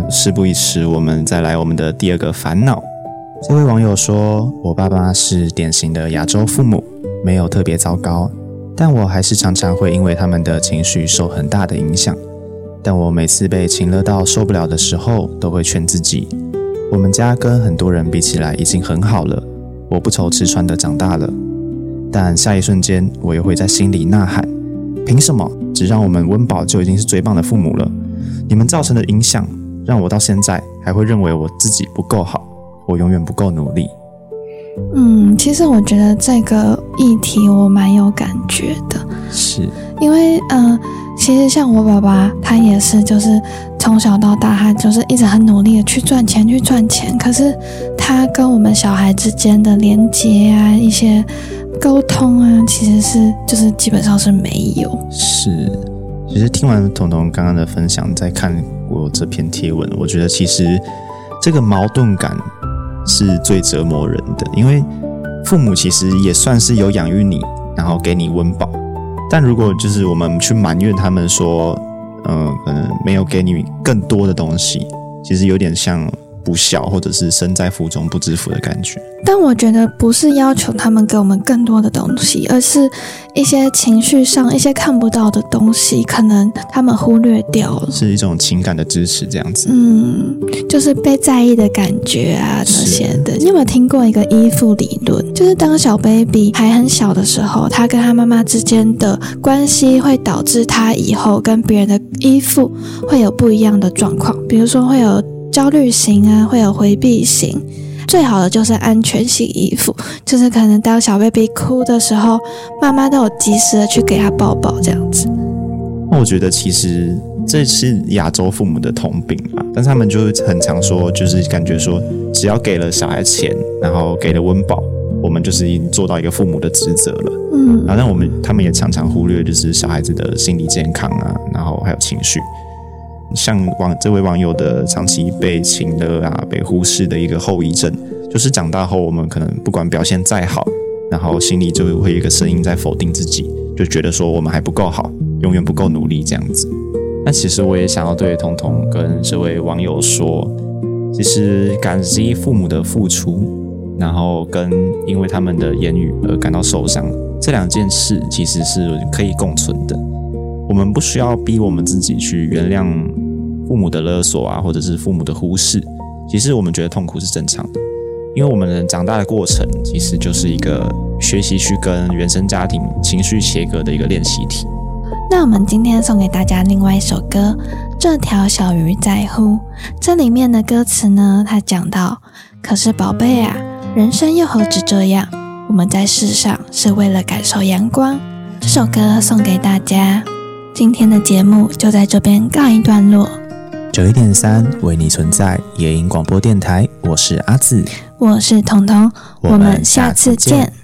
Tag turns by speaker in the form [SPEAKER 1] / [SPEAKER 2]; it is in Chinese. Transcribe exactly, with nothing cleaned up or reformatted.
[SPEAKER 1] 那事不宜迟，我们再来我们的第二个烦恼。这位网友说，我爸妈是典型的亚洲父母，没有特别糟糕，但我还是常常会因为他们的情绪受很大的影响。但我每次被情勒到受不了的时候，都会劝自己，我们家跟很多人比起来已经很好了，我不愁吃穿的长大了。但下一瞬间，我又会在心里呐喊，凭什么只让我们温饱就已经是最棒的父母了？你们造成的影响，让我到现在还会认为我自己不够好，我永远不够努力。
[SPEAKER 2] 嗯，其实我觉得这个议题我蛮有感觉的，
[SPEAKER 1] 是
[SPEAKER 2] 因为呃，其实像我爸爸，他也是就是从小到大，他就是一直很努力的去赚钱去赚钱，可是他跟我们小孩之间的连结啊，一些沟通啊，其实是就是基本上是没有。
[SPEAKER 1] 是，其实听完彤彤刚刚的分享，再看我这篇贴文，我觉得其实这个矛盾感是最折磨人的，因为父母其实也算是有养育你，然后给你温饱，但如果就是我们去埋怨他们说，嗯、呃，可能没有给你更多的东西，其实有点像不孝，或者是身在福中不知福的感觉。
[SPEAKER 2] 但我觉得不是要求他们给我们更多的东西，而是一些情绪上一些看不到的东西，可能他们忽略掉了，
[SPEAKER 1] 是一种情感的支持这样子。
[SPEAKER 2] 嗯，就是被在意的感觉啊那些的。你有没有听过一个依附理论？就是当小 baby 还很小的时候，他跟他妈妈之间的关系会导致他以后跟别人的依附会有不一样的状况，比如说会有焦虑型啊，会有回避型。最好的就是安全性依附，就是可能当小 baby 哭的时候，妈妈都有及时的去给他抱抱这样子。
[SPEAKER 1] 那我觉得其实这是亚洲父母的通病啦，但是他们就很常说，就是感觉说只要给了小孩钱，然后给了温饱，我们就是已经做到一个父母的职责了。嗯，然后但我们他们也常常忽略就是小孩子的心理健康啊，然后还有情绪。像网这位网友的长期被情勒啊、被忽视的一个后遗症，就是长大后我们可能不管表现再好，然后心里就会有一个声音在否定自己，就觉得说我们还不够好，永远不够努力这样子。那其实我也想要对彤彤跟这位网友说，其实感激父母的付出，然后跟因为他们的言语而感到受伤，这两件事其实是可以共存的。我们不需要逼我们自己去原谅父母的勒索啊，或者是父母的忽视。其实我们觉得痛苦是正常的，因为我们人长大的过程其实就是一个学习去跟原生家庭情绪切割的一个练习题。
[SPEAKER 2] 那我们今天送给大家另外一首歌，这条小鱼在乎。这里面的歌词呢，它讲到，可是宝贝啊，人生又何止这样，我们在世上是为了感受阳光。这首歌送给大家。今天的节目就在这边告一段落。
[SPEAKER 1] 九一点三为你存在野营广播电台，我是阿梓，
[SPEAKER 2] 我是彤彤，我们下次见。